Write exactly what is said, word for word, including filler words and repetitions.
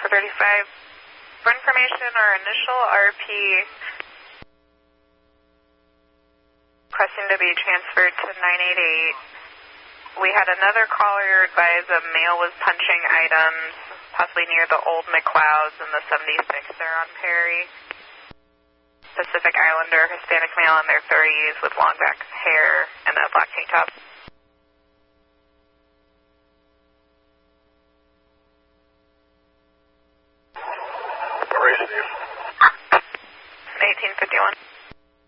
four thirty-five. For information, our initial R P requesting to be transferred to nine eight eight. We had another caller advise a male was punching items, possibly near the old McLeods in the seventy-six there on Perry. Pacific Islander, Hispanic male in their thirties with long back hair and a black tank top.